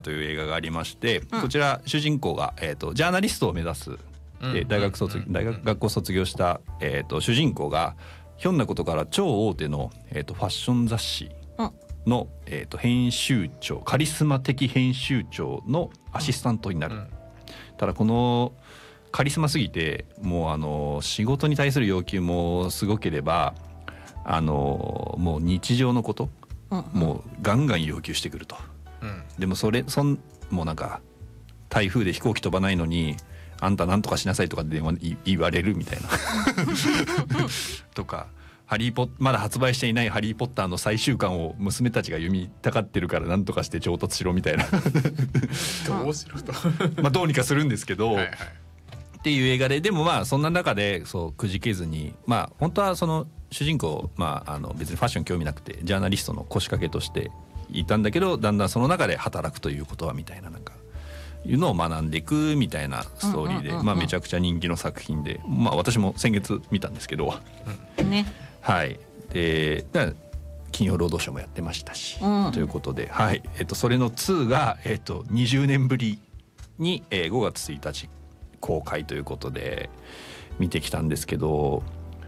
という映画がありまして、こちら主人公が、ジャーナリストを目指す、学校卒業した、主人公がひょんなことから超大手の、ファッション雑誌の、編集長、カリスマ的編集長のアシスタントになる。ただこのカリスマすぎてもう仕事に対する要求もすごければもう日常のこと、もうガンガン要求してくると。でももうなんか台風で飛行機飛ばないのにあんたなんとかしなさいとか電話言われるみたいなとか、まだ発売していないハリーポッターの最終巻を娘たちが読みたがってるからなんとかして調達しろみたいなどうしろとまあどうにかするんですけど、っていう映画で、でもまあそんな中でくじけずに、まあ本当はその主人公、別にファッション興味なくてジャーナリストの腰掛けとしていたんだけど、だんだんその中で働くということはみたいな、なんかいうのを学んでいくみたいなストーリーで、まあめちゃくちゃ人気の作品で、まあ私も先月見たんですけど、 ね、 はい。で金曜ロードショーもやってましたし、ということで、はい。それの2が20年ぶりに、5月1日公開ということで見てきたんですけど、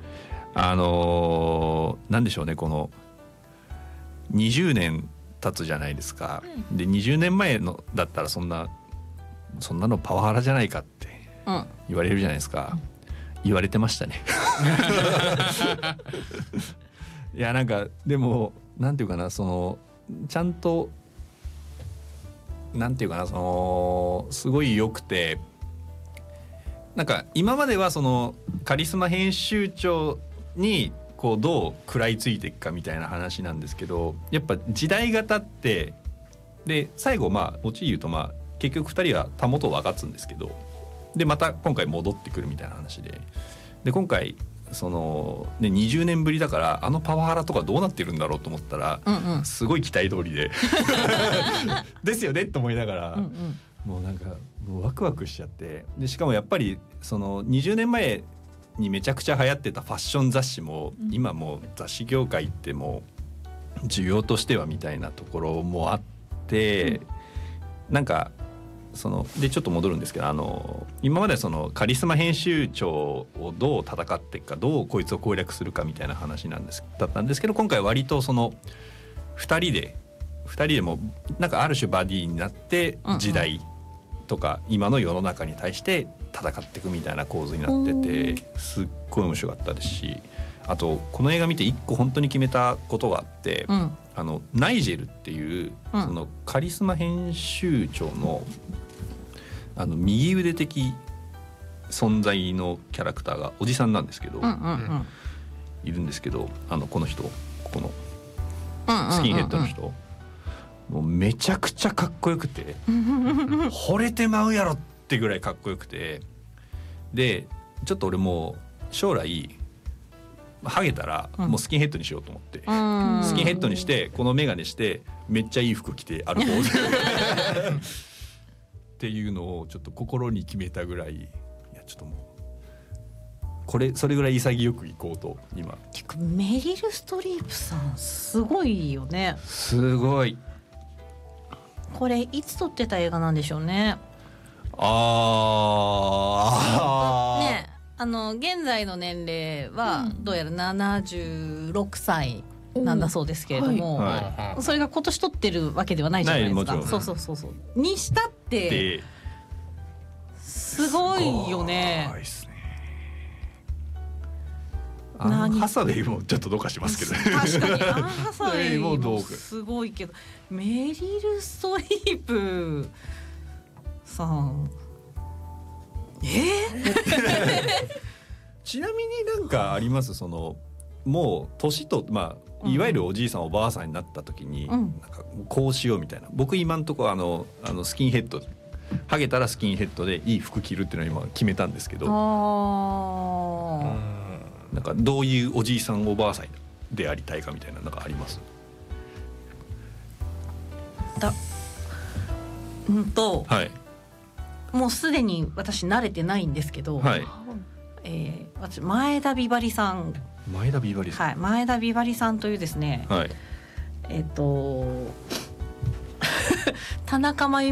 なんでしょうね、この20年経つじゃないですか。で20年前のだったらそんなのパワハラじゃないかって言われるじゃないですか。言われてましたねいやなんかでもなんていうかな、ちゃんとなんていうかな、すごい良くて、なんか今まではカリスマ編集長にこうどう食らいついていくかみたいな話なんですけど、やっぱ時代が経ってで最後オチ言うと結局2人はたもとを分かつんですけど、でまた今回戻ってくるみたいな話で、今回20年ぶりだからパワハラとかどうなってるんだろうと思ったら、すごい期待通りでですよねと思いながら、もうなんかもうワクワクしちゃって、でしかもやっぱり20年前にめちゃくちゃ流行ってたファッション雑誌も、今もう雑誌業界ってもう需要としてはみたいなところもあって、なんかでちょっと戻るんですけど、今までカリスマ編集長をどう戦っていくか、どうこいつを攻略するかみたいな話だったんですけど、今回割と2人でもなんかある種バディになって時代とか今の世の中に対して戦っていくみたいな構図になってて、すっごい面白かったですし、あとこの映画見て一個本当に決めたことがあって、ナイジェルっていうそのカリスマ編集長の右腕的存在のキャラクターがおじさんなんですけど、いるんですけど、この人、このスキンヘッドの人、もうめちゃくちゃかっこよくて惚れてまうやろってぐらいかっこよくて、でちょっと俺もう将来ハゲたらもうスキンヘッドにしようと思って、スキンヘッドにしてこのメガネしてめっちゃいい服着て歩こうっていうのをちょっと心に決めたぐらい、いやちょっともうそれぐらい潔くいこうと今。 メリル・ストリープさんすごいよね。 すごい。 これいつ撮ってた映画なんでしょうね。ね、現在の年齢はどうやら76歳なんだそうですけれども、それが今年撮ってるわけではないじゃないですか。そうにしたってすごいよね。 ハサウェイもちょっとどうかしますけど、 確かにハサウェイもすごいけど、メリル・ストリープさんちなみになんかあります？もう年といわゆるおじいさんおばあさんになった時に、なんかこうしようみたいな。僕今んとこスキンヘッド、ハゲたらスキンヘッドでいい服着るっていうのを今決めたんですけど、なんかどういうおじいさんおばあさんでありたいかみたいなのがあります？はい、 もうすでに私慣れてないんですけど、 はい、 私前田美波里さん、 前田美波里さん、 前田美波里さんというですね、 田中真由